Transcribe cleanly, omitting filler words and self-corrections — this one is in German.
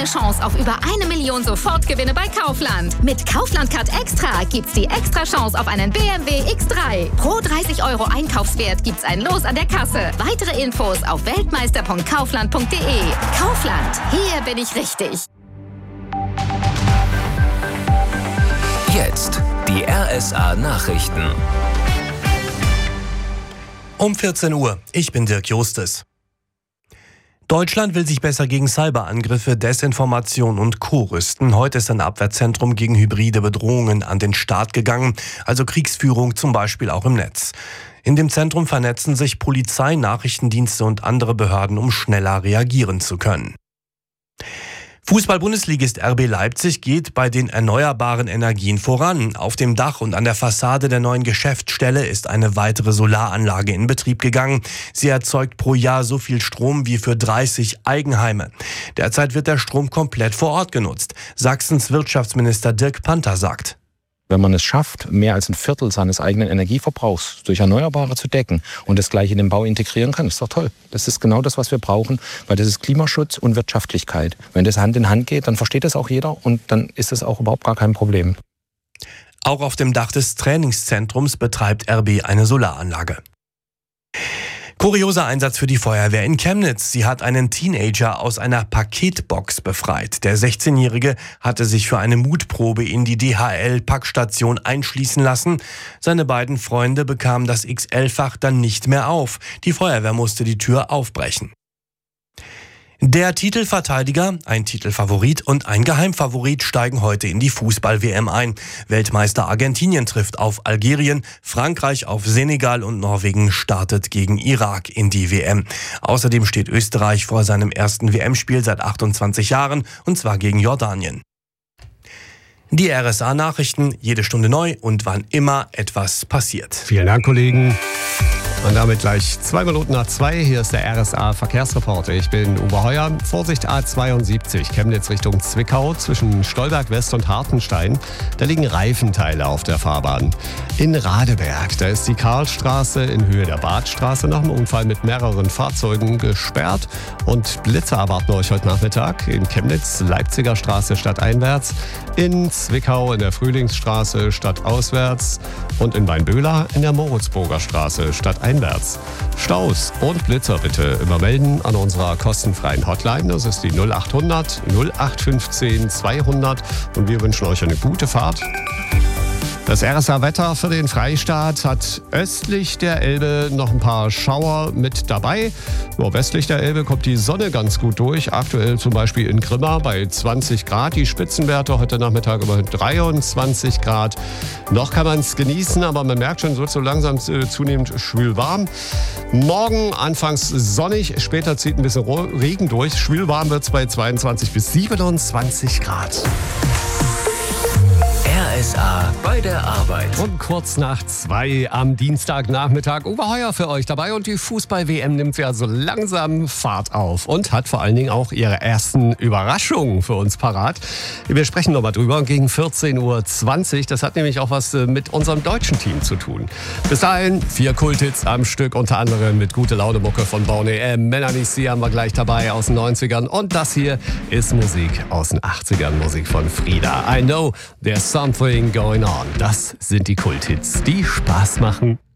deine Chance auf über 1 Million Sofortgewinne bei Kaufland. Mit Kaufland Card Extra gibt's die extra Chance auf einen BMW X3. Pro 30 € Einkaufswert gibt's ein Los an der Kasse. Weitere Infos auf weltmeister.kaufland.de. Kaufland, hier bin ich richtig. Jetzt die RSA Nachrichten. Um 14 Uhr. Ich bin Dirk Justes. Deutschland will sich besser gegen Cyberangriffe, Desinformation und Co. rüsten. Heute ist ein Abwehrzentrum gegen hybride Bedrohungen an den Start gegangen, also Kriegsführung zum Beispiel auch im Netz. In dem Zentrum vernetzen sich Polizei, Nachrichtendienste und andere Behörden, um schneller reagieren zu können. Fußball-Bundesligist RB Leipzig geht bei den erneuerbaren Energien voran. Auf dem Dach und an der Fassade der neuen Geschäftsstelle ist eine weitere Solaranlage in Betrieb gegangen. Sie erzeugt pro Jahr so viel Strom wie für 30 Eigenheime. Derzeit wird der Strom komplett vor Ort genutzt. Sachsens Wirtschaftsminister Dirk Panther sagt: Wenn man es schafft, mehr als ein Viertel seines eigenen Energieverbrauchs durch Erneuerbare zu decken und das gleich in den Bau integrieren kann, ist doch toll. Das ist genau das, was wir brauchen, weil das ist Klimaschutz und Wirtschaftlichkeit. Wenn das Hand in Hand geht, dann versteht das auch jeder und dann ist es auch überhaupt gar kein Problem. Auch auf dem Dach des Trainingszentrums betreibt RB eine Solaranlage. Kurioser Einsatz für die Feuerwehr in Chemnitz. Sie hat einen Teenager aus einer Paketbox befreit. Der 16-Jährige hatte sich für eine Mutprobe in die DHL-Packstation einschließen lassen. Seine beiden Freunde bekamen das XL-Fach dann nicht mehr auf. Die Feuerwehr musste die Tür aufbrechen. Der Titelverteidiger, ein Titelfavorit und ein Geheimfavorit steigen heute in die Fußball-WM ein. Weltmeister Argentinien trifft auf Algerien, Frankreich auf Senegal und Norwegen startet gegen Irak in die WM. Außerdem steht Österreich vor seinem ersten WM-Spiel seit 28 Jahren, und zwar gegen Jordanien. Die RSA-Nachrichten, jede Stunde neu und wann immer etwas passiert. Vielen Dank, Kollegen. Und damit gleich 2 Minuten nach 2. Hier ist der RSA-Verkehrsreporter. Ich bin Uwe Heuer. Vorsicht A72, Chemnitz Richtung Zwickau, zwischen Stolberg West und Hartenstein. Da liegen Reifenteile auf der Fahrbahn. In Radeberg, da ist die Karlstraße in Höhe der Badstraße nach dem Unfall mit mehreren Fahrzeugen gesperrt. Und Blitzer erwarten euch heute Nachmittag in Chemnitz, Leipziger Straße stadteinwärts, in Zwickau in der Frühlingsstraße stadtauswärts und in Weinböhler in der Moritzburger Straße stadteinwärts. Staus und Blitzer bitte immer melden an unserer kostenfreien Hotline. Das ist die 0800 0815 200 und wir wünschen euch eine gute Fahrt. Das RSA-Wetter für den Freistaat hat östlich der Elbe noch ein paar Schauer mit dabei. Nur westlich der Elbe kommt die Sonne ganz gut durch. Aktuell zum Beispiel in Grimma bei 20 Grad. Die Spitzenwerte heute Nachmittag immerhin 23 Grad. Noch kann man es genießen, aber man merkt schon, es wird so langsam zunehmend schwülwarm. Morgen anfangs sonnig, später zieht ein bisschen Regen durch. Schwülwarm wird es bei 22 bis 27 Grad. RSA bei der Arbeit. Und kurz nach 2 am Dienstagnachmittag Uwe Heuer für euch dabei. Und die Fußball-WM nimmt ja so langsam Fahrt auf und hat vor allen Dingen auch ihre ersten Überraschungen für uns parat. Wir sprechen nochmal drüber gegen 14:20 Uhr. Das hat nämlich auch was mit unserem deutschen Team zu tun. Bis dahin 4 Kulthits am Stück, unter anderem mit Gute-Laune-Mucke von Boney M. Melanie C. haben wir gleich dabei aus den 90ern. Und das hier ist Musik aus den 80ern, Musik von Frida. I know there's something going on. Das sind die Kulthits, die Spaß machen.